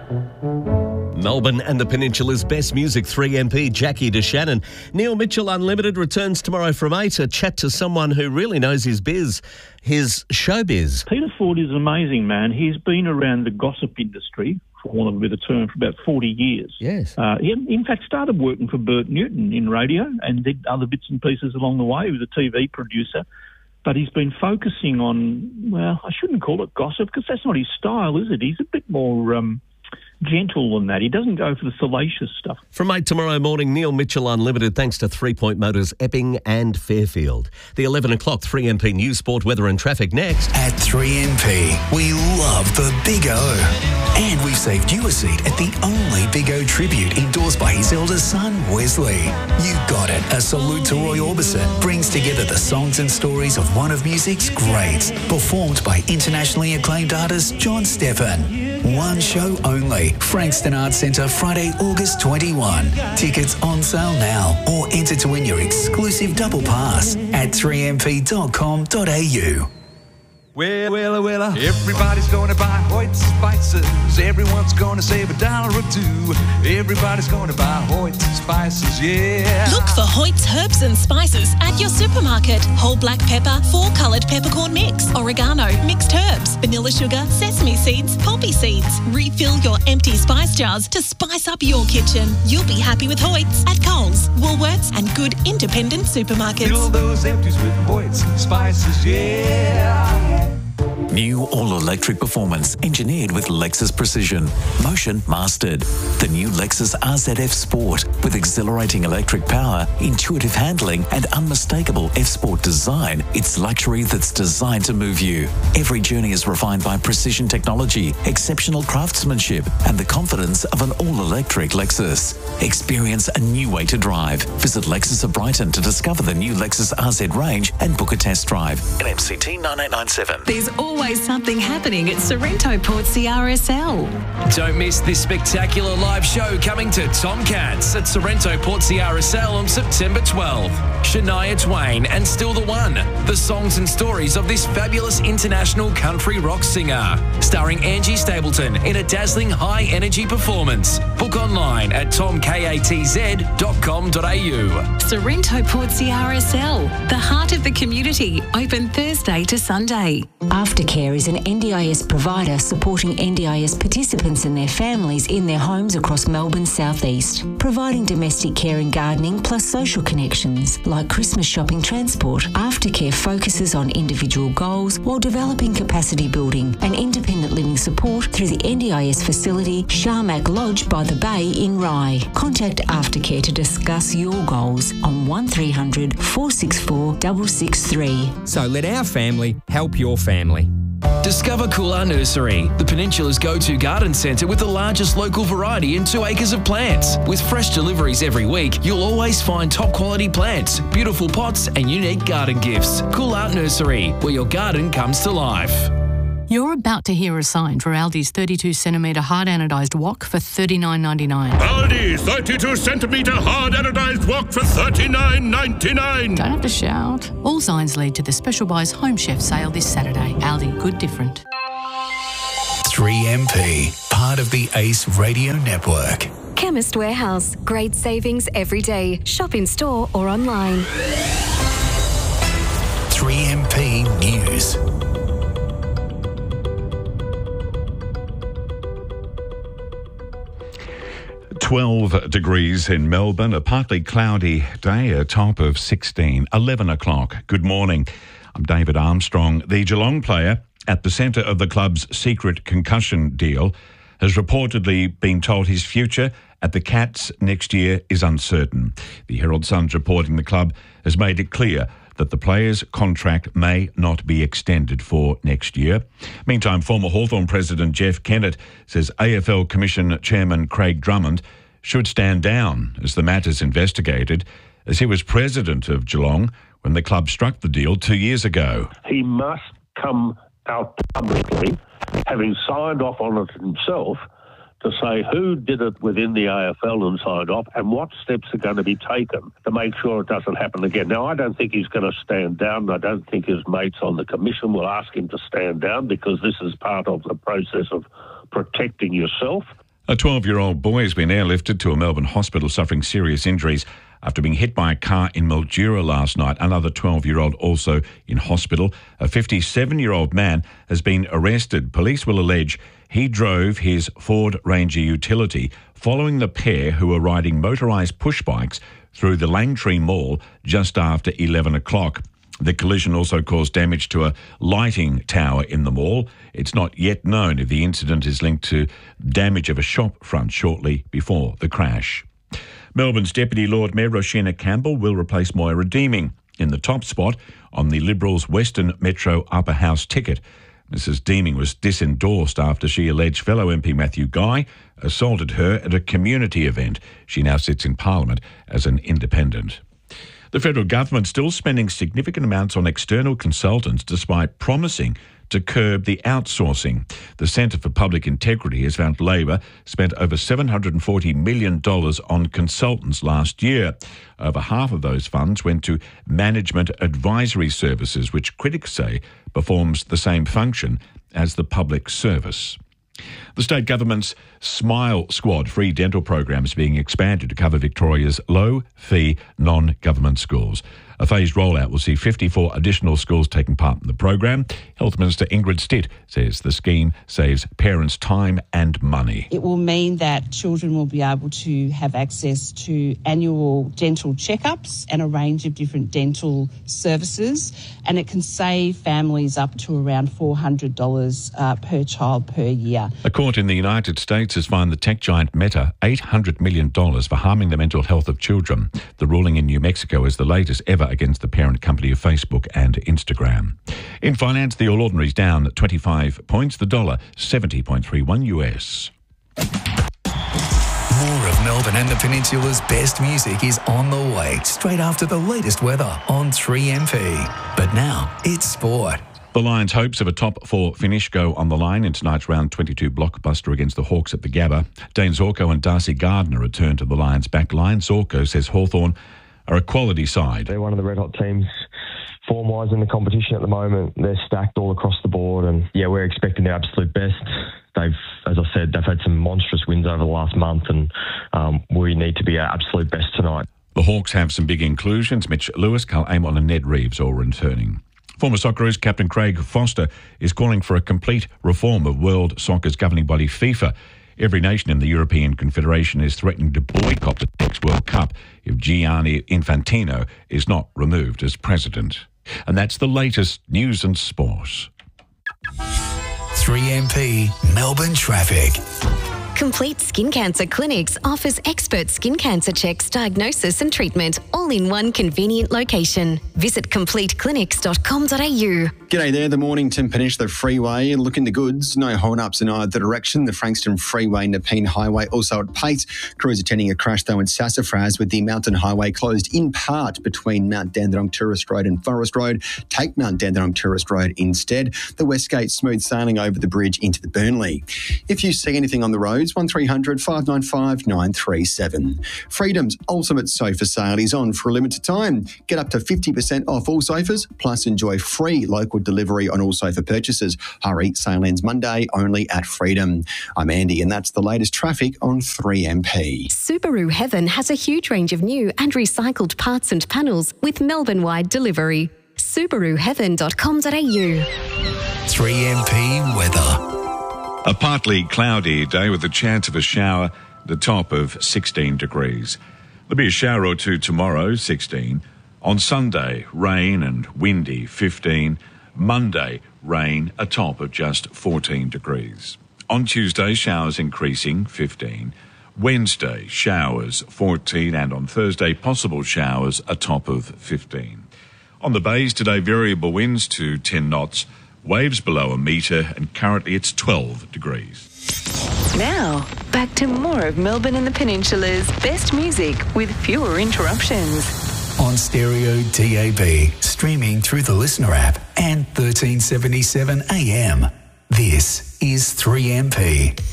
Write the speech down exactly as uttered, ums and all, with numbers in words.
Melbourne and the Peninsula's best music, three M P Jackie DeShannon. Neil Mitchell Unlimited returns tomorrow from eight. A chat to someone who really knows his biz, his showbiz. Peter Ford is an amazing man. He's been around the gossip industry, for want of a better term, for about forty years. Yes. Uh, he, in fact, started working for Bert Newton in radio and did other bits and pieces along the way. He was a T V producer. But he's been focusing on, well, I shouldn't call it gossip because that's not his style, is it? He's a bit more um, gentle than that. He doesn't go for the salacious stuff. From eight tomorrow morning, Neil Mitchell Unlimited, thanks to Three Point Motors, Epping and Fairfield. The eleven o'clock three M P News, Sport, Weather and Traffic next. At three M P, we love the Big O. And we've saved you a seat at the only Big O tribute endorsed by his eldest son, Wesley. You got it. A salute to Roy Orbison brings together the songs and stories of one of music's greats, performed by internationally acclaimed artist John Steffen. One show only. Frankston Arts Centre, Friday, August twenty-first. Tickets on sale now or enter to win your exclusive double pass at three m p dot com dot a u. Well, well, well, uh, everybody's going to buy Hoyt's spices. Everyone's going to save a dollar or two. Everybody's going to buy Hoyt's spices, yeah. Look for Hoyt's herbs and spices at your supermarket. Whole black pepper, four-coloured peppercorn mix, oregano, mixed herbs, vanilla sugar, sesame seeds, poppy seeds. Refill your empty spice jars to spice up your kitchen. You'll be happy with Hoyt's at Coles, Woolworths and good independent supermarkets. Fill those empties with Hoyt's spices, yeah. New all-electric performance engineered with Lexus Precision. Motion mastered. The new Lexus R Z F Sport with exhilarating electric power, intuitive handling and unmistakable F-Sport design. It's luxury that's designed to move you. Every journey is refined by precision technology, exceptional craftsmanship and the confidence of an all-electric Lexus. Experience a new way to drive. Visit Lexus of Brighton to discover the new Lexus R Z range and book a test drive. N M C T nine eight nine seven. There's always something happening at Sorrento Port C R S L. Don't miss this spectacular live show coming to Tomcats at Sorrento Port C R S L on September twelfth. Shania Twain and Still the One, the songs and stories of this fabulous international country rock singer. Starring Angie Stapleton in a dazzling high-energy performance. Book online at tom katz dot com dot a u. Sorrento Port C R S L, the heart of the community, open Thursday to Sunday. Aftercare is an N D I S provider supporting N D I S participants and their families in their homes across Melbourne's southeast, providing domestic care and gardening plus social connections like Christmas shopping transport. Aftercare focuses on individual goals while developing capacity building and independent living support through the N D I S facility Sharmac Lodge by the Bay in Rye. Contact Aftercare to discuss your goals on one three hundred, four six four, six six three. So let our family help your family. Discover Coolar Nursery, the Peninsula's go-to garden centre with the largest local variety and two acres of plants. With fresh deliveries every week, you'll always find top-quality plants, beautiful pots and unique garden gifts. Coolar Nursery, where your garden comes to life. You're about to hear a sign for Aldi's thirty-two centimetre hard anodised wok for thirty-nine ninety-nine. Aldi thirty-two centimetre hard anodised wok for thirty-nine ninety-nine. Don't have to shout. All signs lead to the Special Buys Home Chef sale this Saturday. Aldi, good different. three M P, part of the Ace Radio Network. Chemist Warehouse. Great savings every day. Shop in store or online. three M P News. twelve degrees in Melbourne, a partly cloudy day, a top of sixteen, eleven o'clock. Good morning. I'm David Armstrong. The Geelong player at the centre of the club's secret concussion deal has reportedly been told his future at the Cats next year is uncertain. The Herald Sun's reporting the club has made it clear that the player's contract may not be extended for next year. Meantime, former Hawthorn President Jeff Kennett says A F L Commission Chairman Craig Drummond should stand down as the matter's investigated, as he was president of Geelong when the club struck the deal two years ago. He must come out publicly, having signed off on it himself, to say who did it within the A F L and signed off and what steps are going to be taken to make sure it doesn't happen again. Now, I don't think he's going to stand down. I don't think his mates on the commission will ask him to stand down because this is part of the process of protecting yourself. A twelve-year-old boy has been airlifted to a Melbourne hospital suffering serious injuries after being hit by a car in Mildura last night. Another twelve-year-old also in hospital. A fifty-seven-year-old man has been arrested. Police will allege he drove his Ford Ranger utility following the pair who were riding motorised push bikes through the Langtree Mall just after eleven o'clock. The collision also caused damage to a lighting tower in the mall. It's not yet known if the incident is linked to damage of a shop front shortly before the crash. Melbourne's Deputy Lord Mayor Roshena Campbell will replace Moira Deeming in the top spot on the Liberals' Western Metro Upper House ticket. Missus Deeming was disendorsed after she alleged fellow M P Matthew Guy assaulted her at a community event. She now sits in Parliament as an independent. The federal government still spending significant amounts on external consultants despite promising to curb the outsourcing. The Centre for Public Integrity has found Labor spent over seven hundred forty million dollars on consultants last year. Over half of those funds went to management advisory services, which critics say performs the same function as the public service. The state government's Smile Squad free dental program is being expanded to cover Victoria's low-fee non-government schools. A phased rollout will see fifty-four additional schools taking part in the program. Health Minister Ingrid Stitt says the scheme saves parents time and money. It will mean that children will be able to have access to annual dental checkups and a range of different dental services, and it can save families up to around four hundred dollars uh, per child per year. A court in the United States has fined the tech giant Meta eight hundred million dollars for harming the mental health of children. The ruling in New Mexico is the latest ever against the parent company of Facebook and Instagram. In finance, the All Ordinary's down twenty-five points, the dollar seventy point three one U S. More of Melbourne and the Peninsula's best music is on the way, straight after the latest weather on three M P. But now, it's sport. The Lions' hopes of a top four finish go on the line in tonight's round twenty-two blockbuster against the Hawks at the Gabba. Dane Zorko and Darcy Gardner return to the Lions' back line. Zorko says Hawthorn are a quality side. They're one of the red hot teams form-wise in the competition at the moment. They're stacked all across the board, and yeah, we're expecting their absolute best. They've, as I said, they've had some monstrous wins over the last month, and um, we need to be our absolute best tonight. The Hawks have some big inclusions. Mitch Lewis, Carl Amon and Ned Reeves all returning. Former Socceroos captain Craig Foster is calling for a complete reform of world soccer's governing body FIFA. Every nation in the European Confederation is threatening to boycott the next World Cup if Gianni Infantino is not removed as president. And that's the latest news and sport. three M P Melbourne traffic. Complete Skin Cancer Clinics offers expert skin cancer checks, diagnosis and treatment, all in one convenient location. Visit complete clinics dot com dot a u. G'day there, the Mornington Peninsula Freeway looking the goods. No hold-ups in either direction. The Frankston Freeway, Nepean Highway also at pace. Crews attending a crash though in Sassafras with the Mountain Highway closed in part between Mount Dandenong Tourist Road and Forest Road. Take Mount Dandenong Tourist Road instead. The Westgate smooth sailing over the bridge into the Burnley. If you see anything on the road, one three hundred, five nine five, nine three seven. Freedom's ultimate sofa sale is on for a limited time. Get up to fifty percent off all sofas, plus enjoy free local delivery on all sofa purchases. Hurry, sale ends Monday only at Freedom. I'm Andy, and that's the latest traffic on three M P. Subaru Heaven has a huge range of new and recycled parts and panels with Melbourne-wide delivery. Subaru Heaven dot com dot a u. three M P weather. A partly cloudy day with a chance of a shower, the top of sixteen degrees. There'll be a shower or two tomorrow, sixteen. On Sunday, rain and windy, fifteen. Monday, rain, a top of just fourteen degrees. On Tuesday, showers increasing, fifteen. Wednesday, showers, fourteen. And on Thursday, possible showers, a top of fifteen. On the bays today, variable winds to ten knots. Waves below a metre, and currently it's twelve degrees. Now, back to more of Melbourne and the Peninsula's best music with fewer interruptions. On stereo D A B, streaming through the Listener app and thirteen seventy-seven A M. This is three M P.